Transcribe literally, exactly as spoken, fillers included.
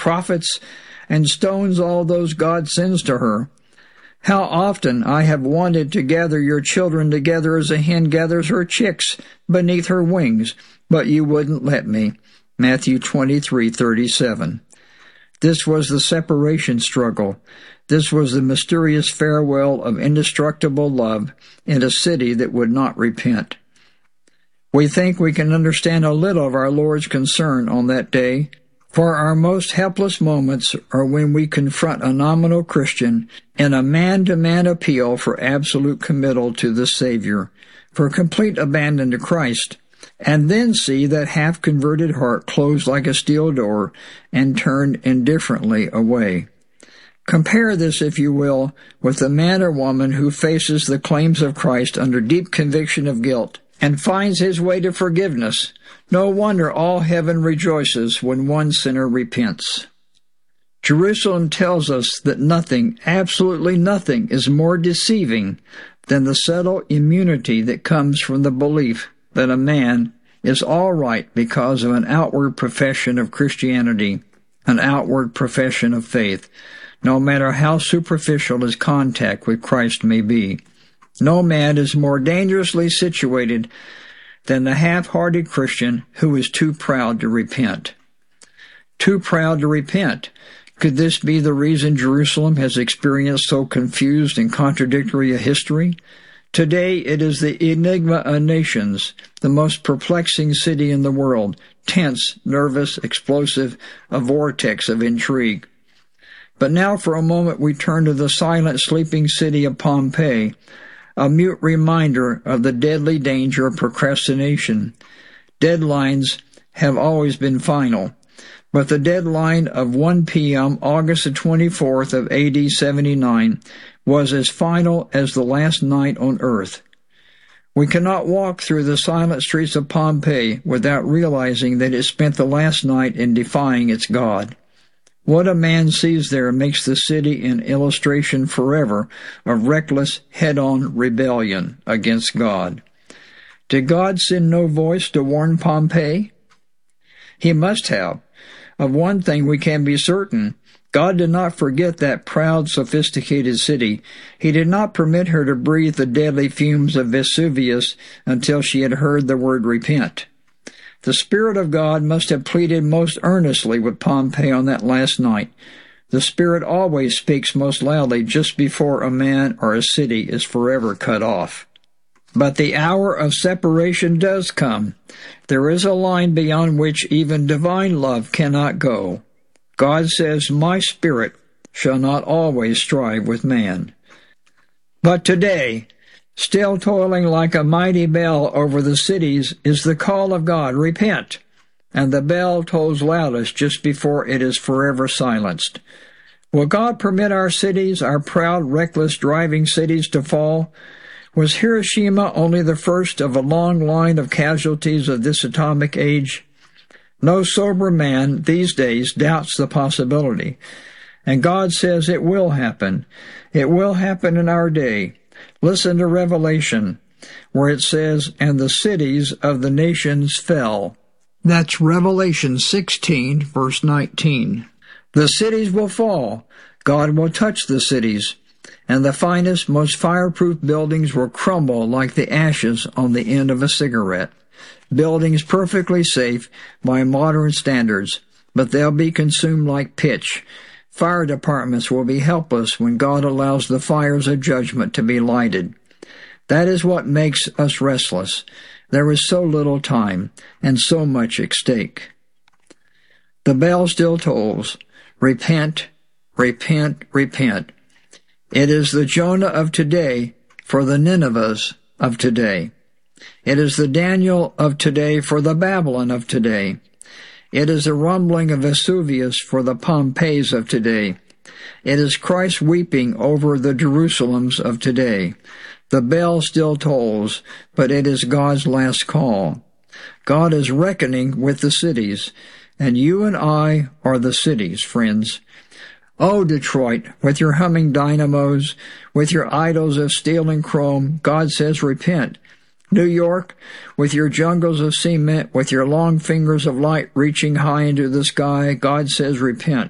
prophets and stones all those God sends to her. How often I have wanted to gather your children together as a hen gathers her chicks beneath her wings, but you wouldn't let me. Matthew twenty-three thirty-seven. This was the separation struggle. This was the mysterious farewell of indestructible love in a city that would not repent. We think we can understand a little of our Lord's concern on that day, for our most helpless moments are when we confront a nominal Christian in a man-to-man appeal for absolute committal to the Savior, for complete abandon to Christ, and then see that half-converted heart closed like a steel door and turned indifferently away. Compare this, if you will, with the man or woman who faces the claims of Christ under deep conviction of guilt and finds his way to forgiveness. No wonder all heaven rejoices when one sinner repents. Jerusalem tells us that nothing, absolutely nothing, is more deceiving than the subtle immunity that comes from the belief that a man is all right because of an outward profession of Christianity, an outward profession of faith, no matter how superficial his contact with Christ may be. No man is more dangerously situated than the half-hearted Christian who is too proud to repent. Too proud to repent. Could this be the reason Jerusalem has experienced so confused and contradictory a history? Today it is the enigma of nations, the most perplexing city in the world, tense, nervous, explosive, a vortex of intrigue. But now for a moment we turn to the silent, sleeping city of Pompeii, a mute reminder of the deadly danger of procrastination. Deadlines have always been final, but the deadline of one p m August the twenty-fourth of A D seventy-nine was as final as the last night on earth. We cannot walk through the silent streets of Pompeii without realizing that it spent the last night in defying its God. What a man sees there makes the city an illustration forever of reckless, head-on rebellion against God. Did God send no voice to warn Pompeii? He must have. Of one thing we can be certain. God did not forget that proud, sophisticated city. He did not permit her to breathe the deadly fumes of Vesuvius until she had heard the word repent. The Spirit of God must have pleaded most earnestly with Pompeii on that last night. The Spirit always speaks most loudly just before a man or a city is forever cut off. But the hour of separation does come. There is a line beyond which even divine love cannot go. God says, "My Spirit shall not always strive with man." But today, still toiling like a mighty bell over the cities, is the call of God, "Repent," and the bell tolls loudest just before it is forever silenced. Will God permit our cities, our proud, reckless, driving cities, to fall? Was Hiroshima only the first of a long line of casualties of this atomic age? No sober man these days doubts the possibility, and God says it will happen. It will happen in our day. Listen to Revelation, where it says, "And the cities of the nations fell." That's Revelation sixteen, verse nineteen. The cities will fall. God will touch the cities, and the finest, most fireproof buildings will crumble like the ashes on the end of a cigarette. Buildings perfectly safe by modern standards, but they'll be consumed like pitch. Fire departments will be helpless when God allows the fires of judgment to be lighted. That is what makes us restless. There is so little time and so much at stake. The bell still tolls. Repent, repent, repent. It is the Jonah of today for the Ninevehs of today. It is the Daniel of today for the Babylon of today. It is the rumbling of Vesuvius for the Pompeiis of today. It is Christ weeping over the Jerusalems of today. The bell still tolls, but it is God's last call. God is reckoning with the cities, and you and I are the cities, friends. Oh, Detroit, with your humming dynamos, with your idols of steel and chrome, God says repent. New York, with your jungles of cement, with your long fingers of light reaching high into the sky, God says repent.